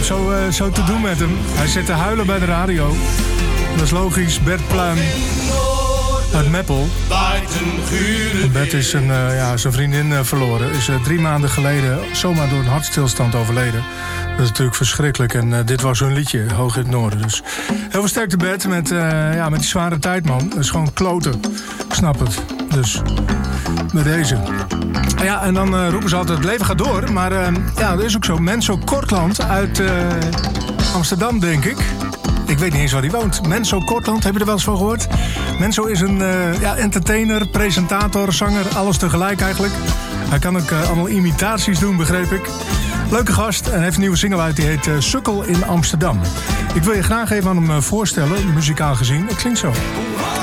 zo te doen met hem. Hij zit te huilen bij de radio. Dat is logisch. Bert Pluim uit Meppel. Bert is zijn vriendin verloren. Is 3 maanden geleden zomaar door een hartstilstand overleden. Dat is natuurlijk verschrikkelijk. En dit was hun liedje, Hoog in het Noorden. Dus heel veel sterkte Bert met die zware tijd, man. Dat is gewoon kloten. Ik snap het. Dus met deze. Ja, en dan roepen ze altijd, het leven gaat door. Maar dat is ook zo. Menzo Kortland uit Amsterdam, denk ik. Ik weet niet eens waar hij woont. Menzo Kortland, heb je er wel eens van gehoord? Menzo is een entertainer, presentator, zanger, alles tegelijk eigenlijk. Hij kan ook allemaal imitaties doen, begreep ik. Leuke gast en heeft een nieuwe single uit, die heet Sukkel in Amsterdam. Ik wil je graag even aan hem voorstellen, muzikaal gezien. Het klinkt zo.